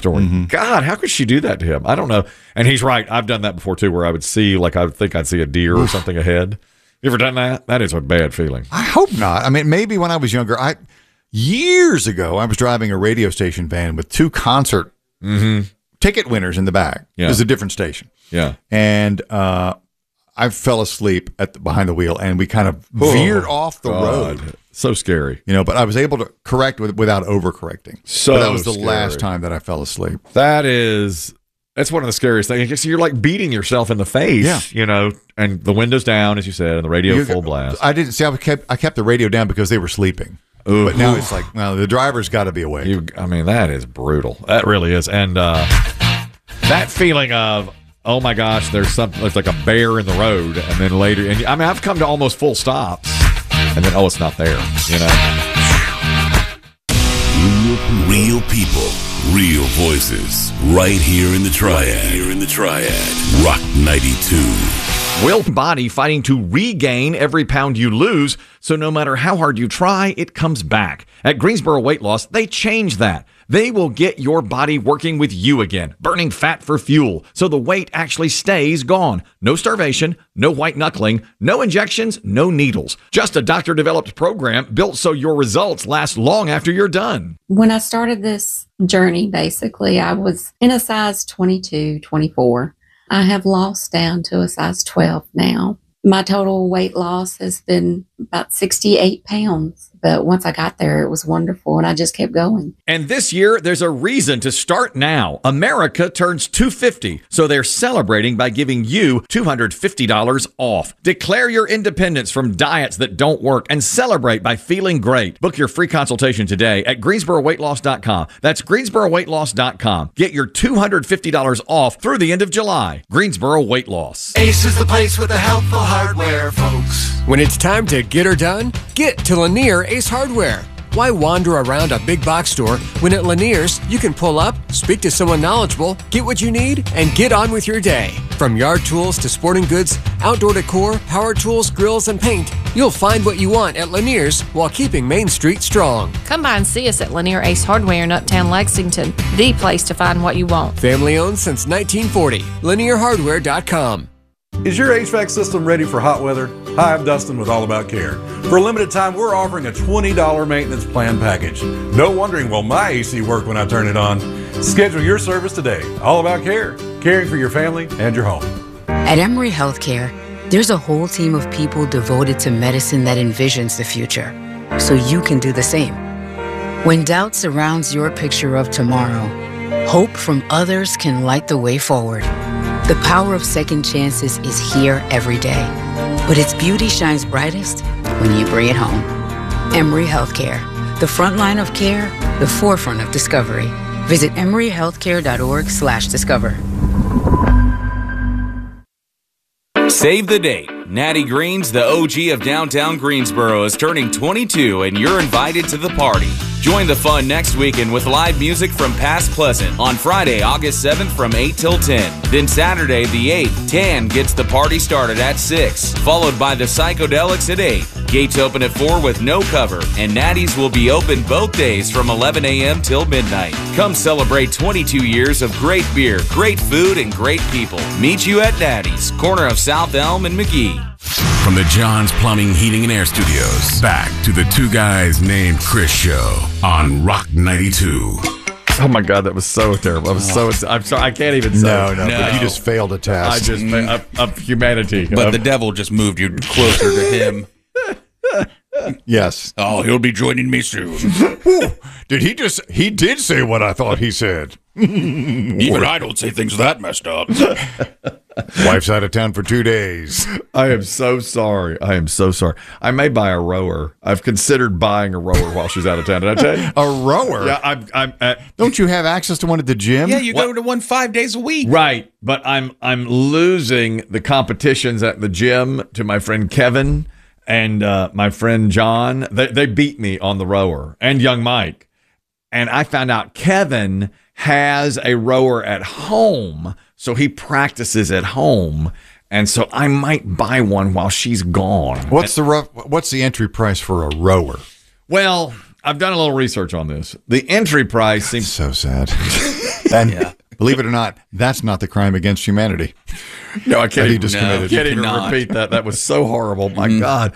story. God, how could she do that to him? I don't know. And he's right. I've done that before, too, where I would see, like, I would think I'd see a deer or something ahead. You ever done that? That is a bad feeling. I hope not. I mean, maybe when I was younger, years ago, I was driving a radio station van with 2 concert ticket winners in the back. Yeah. It was a different station. Yeah. And I fell asleep behind the wheel, and we kind of veered off the road. So scary. But I was able to correct without overcorrecting. So but that was the scary. last time that I fell asleep. That's one of the scariest things. You're like beating yourself in the face, and the window's down, as you said, and the radio full blast. I didn't see. I kept the radio down because they were sleeping. Ooh. But now it's like, well, the driver's got to be awake. That is brutal. That really is. And that feeling of, oh my gosh, there's like a bear in the road, and then later, I've come to almost full stops, and then it's not there. Real people, real voices, right here in the Triad. Rock 92. Will body fighting to regain every pound you lose, so no matter how hard you try, it comes back. At Greensboro Weight Loss, they changed that. They will get your body working with you again, burning fat for fuel, so the weight actually stays gone. No starvation, no white knuckling, no injections, no needles. Just a doctor-developed program built so your results last long after you're done. When I started this journey, basically, I was in a size 22, 24. I have lost down to a size 12 now. My total weight loss has been about 68 pounds. But once I got there, it was wonderful, and I just kept going. And this year, there's a reason to start now. America turns 250, so they're celebrating by giving you $250 off. Declare your independence from diets that don't work and celebrate by feeling great. Book your free consultation today at GreensboroWeightLoss.com. That's GreensboroWeightLoss.com. Get your $250 off through the end of July. Greensboro Weight Loss. Ace is the place with the helpful hardware, folks. When it's time to get her done, get to Lanier Ace Hardware. Why wander around a big box store when at Lanier's you can pull up, speak to someone knowledgeable, get what you need, and get on with your day. From yard tools to sporting goods, outdoor decor, power tools, grills, and paint, you'll find what you want at Lanier's while keeping Main Street strong. Come by and see us at Lanier Ace Hardware in Uptown Lexington, the place to find what you want. Family owned since 1940. LanierHardware.com. Is your HVAC system ready for hot weather? Hi, I'm Dustin with All About Care. For a limited time, we're offering a $20 maintenance plan package. No wondering, will my AC work when I turn it on? Schedule your service today. All About Care, caring for your family and your home. At Emory Healthcare, there's a whole team of people devoted to medicine that envisions the future, so you can do the same. When doubt surrounds your picture of tomorrow, hope from others can light the way forward. The power of second chances is here every day, but its beauty shines brightest when you bring it home. Emory Healthcare, the front line of care, the forefront of discovery. Visit emoryhealthcare.org/discover. Save the date. Natty Greens, the OG of downtown Greensboro, is turning 22, and you're invited to the party. Join the fun next weekend with live music from Past Pleasant on Friday, August 7th from 8 till 10. Then Saturday, the 8th, Tan gets the party started at 6, followed by the Psychedelics at 8. Gates open at 4 with no cover, and Natty's will be open both days from 11 a.m. till midnight. Come celebrate 22 years of great beer, great food, and great people. Meet you at Natty's, corner of South Elm and McGee. From the John's Plumbing, Heating, and Air Studios, back to the Two Guys Named Chris show on Rock 92. Oh my God, that was so terrible. I'm sorry, I can't even say. No. But you just failed a test. I just of humanity. But the devil just moved you closer to him. Yes. Oh, he'll be joining me soon. He did say what I thought he said. Even I don't say things that messed up. Wife's out of town for 2 days. I am so sorry. I may buy a rower. I've considered buying a rower while she's out of town. Did I tell you? A rower? Yeah, I'm don't you have access to one at the gym? Yeah, you go to one 5 days a week. Right, but I'm losing the competitions at the gym to my friend Kevin and my friend John. They beat me on the rower, and young Mike. And I found out Kevin has a rower at home, so he practices at home. And so I might buy one while she's gone. What's the entry price for a rower? Well, I've done a little research on this. The entry price seems so sad. And believe it or not, that's not the crime against humanity. No, I can't. He just committed. Can't even repeat that. That was so horrible. My God.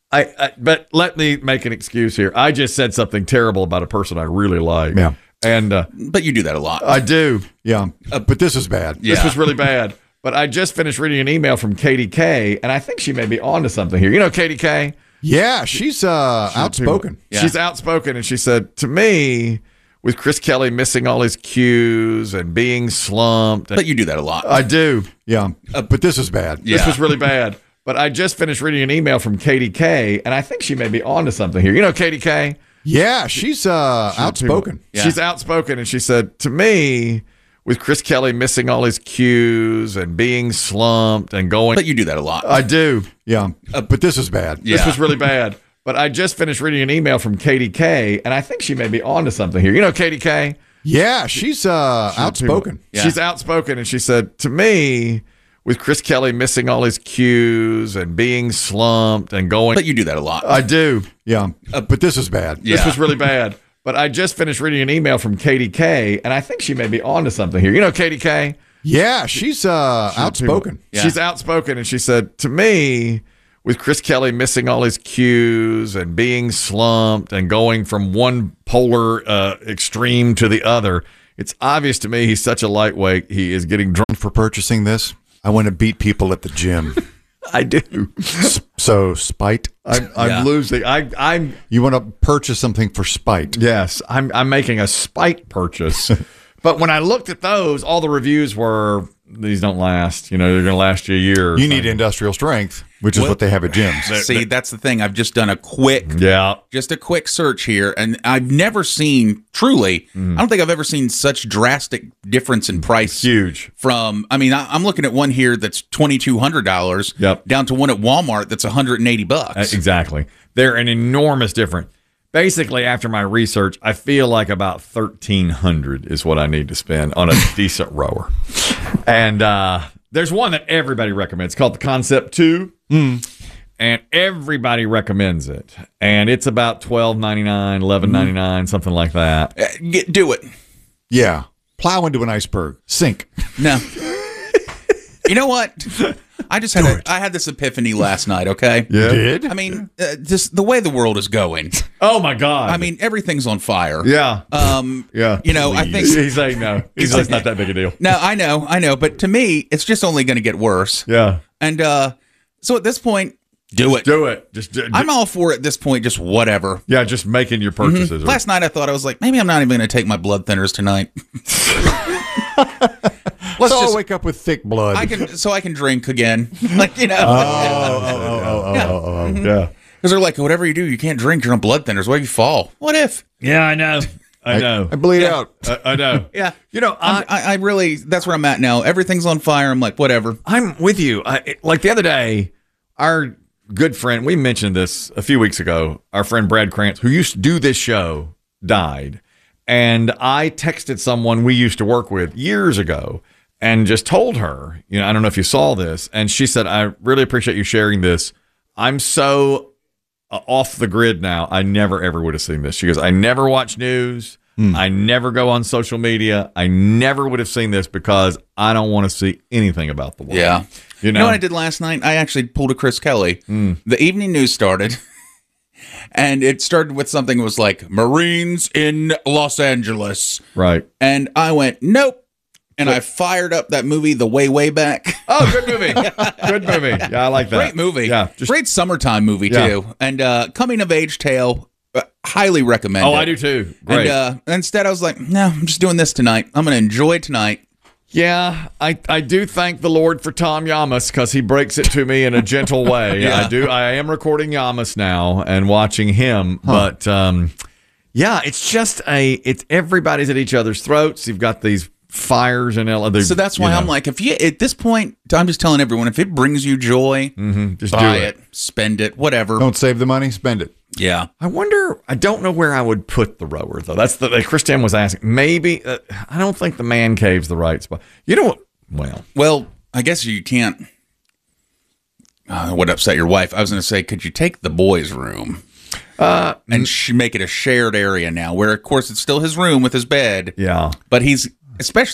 But let me make an excuse here. I just said something terrible about a person I really like. Yeah. And but you do that a lot. I do. Yeah. But this is bad. This was really bad. But I just finished reading an email from Katie K, and I think she may be onto something here. You know Katie K? Yeah, she's outspoken. Yeah. She's outspoken, and she said, to me, with Chris Kelly missing all his cues and being slumped. But you do that a lot. I do. Yeah. But this is bad. This was really bad. But I just finished reading an email from Katie K, and I think she may be onto something here. You know Katie K? Yeah, she's outspoken. She's outspoken, and she said, to me, with Chris Kelly missing all his cues and being slumped and going. But you do that a lot. I do. Yeah. But this is bad. This was really bad. But I just finished reading an email from Katie K, and I think she may be onto something here. You know Katie K? Yeah, she's outspoken. She's outspoken, and she said, to me, with Chris Kelly missing all his cues and being slumped and going. But you do that a lot. I do. Yeah. But this is bad. This was really bad. But I just finished reading an email from Katie K, and I think she may be onto something here. You know Katie K? Yeah, she's outspoken. She's outspoken, and she said, to me, with Chris Kelly missing all his cues and being slumped and going from one polar extreme to the other, it's obvious to me he's such a lightweight. He is getting drunk. For purchasing this, I want to beat people at the gym. I do. So spite. I'm losing. I'm. You want to purchase something for spite? Yes, I'm making a spite purchase. But when I looked at those, all the reviews were, these don't last. You know, they're going to last you a year. You need industrial strength, which is what they have at gyms. See, that's the thing. I've just done a quick search here, and I've never seen, truly, I don't think I've ever seen such drastic difference in price. Huge. From, I mean, I'm looking at one here that's $2,200 down to one at Walmart that's $180. Exactly. They're an enormous difference. Basically, after my research, I feel like about $1,300 is what I need to spend on a decent rower. And there's one that everybody recommends. It's called the Concept 2. And everybody recommends it. And it's about $12.99, $11.99, something like that. Do it. Yeah. Plow into an iceberg. Sink. No. You know what? I just had I had this epiphany last night, okay? Yeah. You did? I mean, just the way the world is going. Oh, my God. I mean, everything's on fire. Yeah. Yeah. You know, I think... He's saying no. He's like, it's not that big a deal. No, I know. But to me, it's just only going to get worse. Yeah. And so at this point, do it. Do it. I'm all for it at this point, just whatever. Yeah, just making your purchases. Last night I thought, I was like, maybe I'm not even going to take my blood thinners tonight. I'll wake up with thick blood. I can drink again. Like, you know. Yeah. Because they're like, whatever you do, you can't drink. You're on blood thinners. What if you fall? What if? Yeah, I know. I know. I bleed out. I know. Yeah. You know, I really, that's where I'm at now. Everything's on fire. I'm like, whatever. I'm with you. Like the other day, our good friend, we mentioned this a few weeks ago, our friend Brad Krantz, who used to do this show, died. And I texted someone we used to work with years ago and just told her, you know, I don't know if you saw this. And she said, I really appreciate you sharing this. I'm so off the grid now. I never, ever would have seen this. She goes, I never watch news. I never go on social media. I never would have seen this because I don't want to see anything about the world. Yeah. You You know what I did last night? I actually pulled a Chris Kelly. The evening news started. And it started with something that was like, Marines in Los Angeles. Right. And I went, nope. And I fired up that movie, The Way, Way Back. Oh, good movie. Good movie. Yeah, I like that. Great movie. Yeah. Great summertime movie, too. And coming-of-age tale, highly recommend it. Oh, I do, too. Great. And instead, I was like, no, I'm just doing this tonight. I'm going to enjoy tonight. Yeah, I do thank the Lord for Tom Yamas because he breaks it to me in a gentle way. Yeah. I am recording Yamas now and watching him, but yeah, it's just it's everybody's at each other's throats. You've got these fires in LA. So that's why I'm like, if you at this point, I'm just telling everyone, if it brings you joy, just buy do it, spend it, whatever. Don't save the money, spend it. Yeah. I don't know where I would put the rower, though. That's Christian was asking. Maybe, I don't think the man cave's the right spot. You know what? Well, I guess you can't. What upset your wife? I was going to say, could you take the boys' room and make it a shared area now where, of course, it's still his room with his bed. Yeah. But he's especially